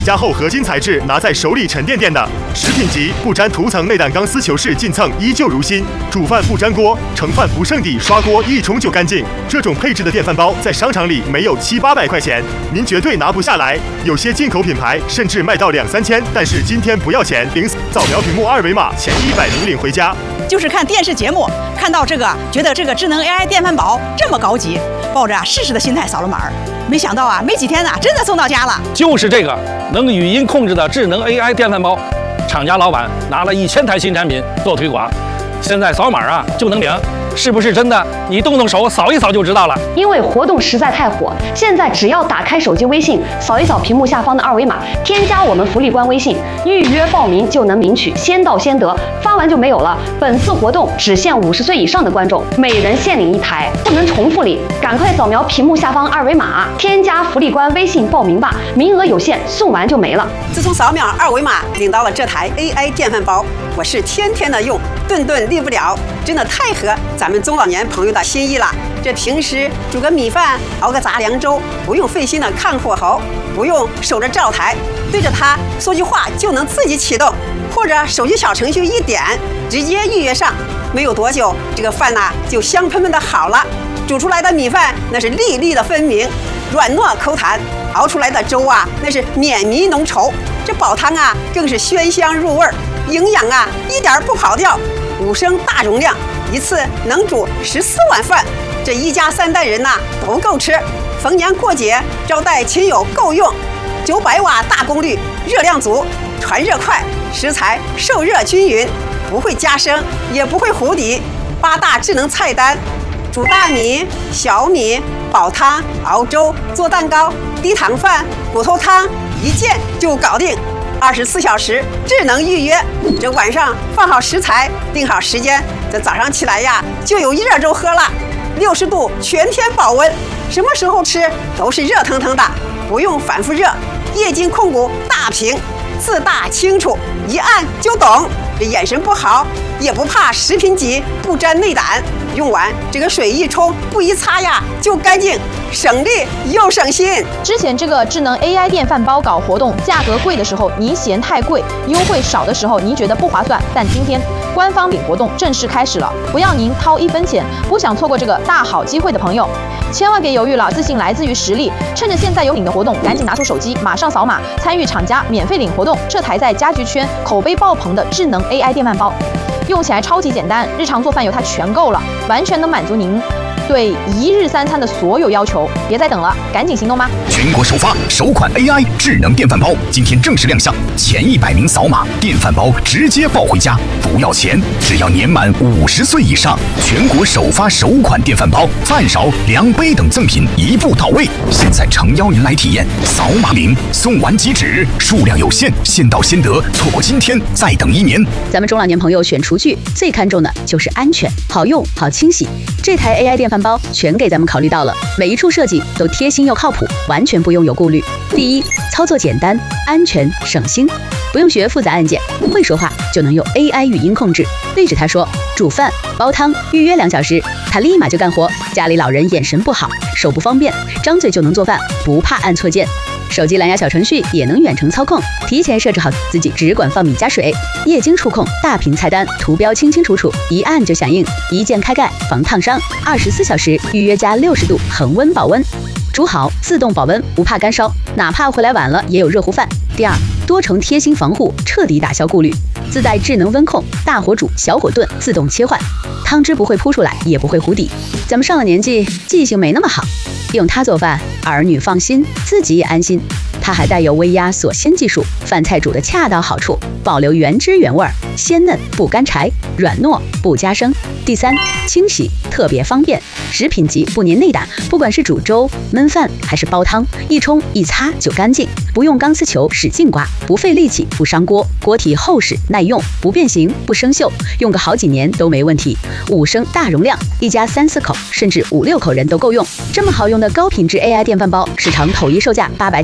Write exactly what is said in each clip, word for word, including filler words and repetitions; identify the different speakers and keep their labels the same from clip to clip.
Speaker 1: 加厚合金材质，拿在手里沉甸甸的。食品级不沾涂层内胆钢丝球式进蹭依旧如新，煮饭不粘锅，盛饭不剩底，刷锅一冲就干净。这种配置的电饭煲在商场里没有七八百块钱，您绝对拿不下来。有些进口品牌甚至卖到两三千，但是今天不要钱，领扫描屏幕二维码，前一百名领回家。
Speaker 2: 就是看电视节目看到这个，觉得这个智能 A I 电饭煲这么高级，抱着试试的心态扫了码儿。没想到啊，没几天呢，真的送到家了。
Speaker 3: 就是这个能语音控制的智能 A I 电饭煲，厂家老板拿了一千台新产品做推广，现在扫码啊就能领。是不是真的？你动动手扫一扫就知道了。
Speaker 4: 因为活动实在太火，现在只要打开手机微信，扫一扫屏幕下方的二维码，添加我们福利官微信，预约报名就能领取，先到先得，发完就没有了。本次活动只限五十岁以上的观众，每人限领一台，不能重复领。赶快扫描屏幕下方二维码，添加福利官微信报名吧，名额有限，送完就没了。
Speaker 2: 自从扫描二维码领到了这台 A I 电饭煲，我是天天的用，顿顿离不了，真的太合咱们中老年朋友的心意了。这平时煮个米饭，熬个杂粮粥，不用费心的看火候，不用守着灶台，对着它说句话就能自己启动，或者手机小程序一点，直接预约上。没有多久，这个饭呐就香喷喷的好了。煮出来的米饭那是粒粒的分明，软糯口弹；熬出来的粥啊，那是绵密浓稠。这煲汤啊，更是鲜香入味儿，营养啊一点不跑掉。五升大容量，一次能煮十四碗饭，这一家三代人呐、啊、都够吃。逢年过节招待亲友够用。九百瓦大功率，热量足，传热快，食材受热均匀，不会加生，也不会糊底。八大智能菜单：煮大米、小米、煲汤、熬粥、做蛋糕、低糖饭、骨头汤，一键就搞定。二十四小时智能预约，这晚上放好食材，定好时间，这早上起来呀就有热粥喝了。六十度全天保温，什么时候吃都是热腾腾的，不用反复热。液晶控股大屏，字大清楚，一按就懂。这眼神不好也不怕食品级不沾内胆，用完这个水一冲，不一擦呀就干净，省力又省心。
Speaker 5: 之前这个智能 A I 电饭煲搞活动，价格贵的时候您嫌太贵，优惠少的时候您觉得不划算。但今天官方领活动正式开始了，不要您掏一分钱。不想错过这个大好机会的朋友，千万别犹豫了，自信来自于实力。趁着现在有领的活动，赶紧拿出手机，马上扫码参与厂家免费领活动。这台在家居圈口碑爆棚的智能 A I 电饭煲，用起来超级简单，日常做饭有它全够了，完全能满足您对一日三餐的所有要求。别再等了，赶紧行动吧！
Speaker 6: 全国首发首款 A I 智能电饭煲，今天正式亮相，前一百名扫码，电饭煲直接抱回家，不要钱，只要年满五十岁以上。全国首发首款电饭煲，饭勺、量杯等赠品一步到位。现在诚邀您来体验，扫码领，送完即止，数量有限，先到先得，错过今天再等一年。
Speaker 7: 咱们中老年朋友选厨具最看重的就是安全、好用、好清洗。这台 A I 电饭煲全给咱们考虑到了，每一处设计都贴心又靠谱，完全不用有顾虑。第一，操作简单，安全省心，不用学复杂按键，会说话就能用 A I 语音控制，对着它说煮饭、煲汤，预约两小时，它立马就干活。家里老人眼神不好，手不方便，张嘴就能做饭，不怕按错键。手机蓝牙小程序也能远程操控，提前设置好自己只管放米加水。液晶触控大屏菜单，图标清清楚楚，一按就响应，一键开盖防烫伤，二十四小时预约加六十度恒温保温，煮好自动保温，不怕干烧，哪怕回来晚了也有热乎饭。第二，多重贴心防护，彻底打消顾虑，自带智能温控，大火煮、小火炖自动切换，汤汁不会扑出来，也不会糊底。咱们上了年纪，记性没那么好，用它做饭，儿女放心，自己也安心。它还带有微压锁鲜技术，饭菜煮得恰到好处，保留原汁原味，鲜嫩不干柴，软糯不加生。第三，清洗特别方便，食品级不粘内胆，不管是煮粥、焖饭还是煲汤，一冲一擦就干净，不用钢丝球使劲刮，不费力气，不伤锅，锅体厚实耐用，不变形不生锈，用个好几年都没问题。五升大容量，一家三四口甚至五六口人都够用。这么好用的高品质 A I 电饭煲，市场统一售价八百九十九元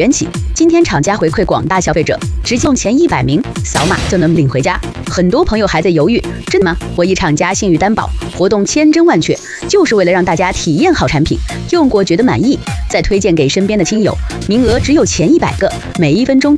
Speaker 7: 元起。今天厂家回馈广大消费者，直接用前一百名扫码就能领回家。很多朋友还在犹豫，真的吗？我一厂家信誉担保，活动千真万确，就是为了让大家体验好产品，用过觉得满意，再推荐给身边的亲友。名额只有前一百个，每一分钟